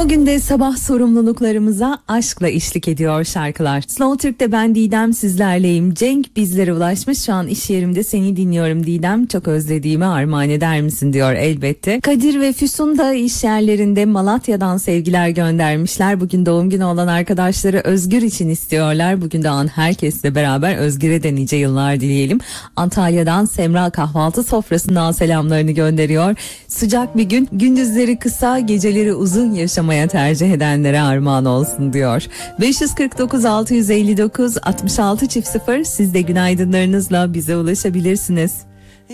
Bugün de sabah sorumluluklarımıza aşkla eşlik ediyor şarkılar. Slow Türk'te ben Didem sizlerleyim. Cenk bizlere ulaşmış, şu an iş yerimde seni dinliyorum Didem, çok özlediğimi armağan eder misin diyor elbette. Kadir ve Füsun da iş yerlerinde Malatya'dan sevgiler göndermişler. Bugün doğum günü olan arkadaşları Özgür için istiyorlar. Bugün doğan herkesle beraber Özgür'e de nice yıllar dileyelim. Antalya'dan Semra kahvaltı sofrasından selamlarını gönderiyor. Sıcak bir gün, gündüzleri kısa, geceleri uzun yaşamaya tercih edenlere armağan olsun diyor. 549 659 66 0, siz de günaydınlarınızla bize ulaşabilirsiniz.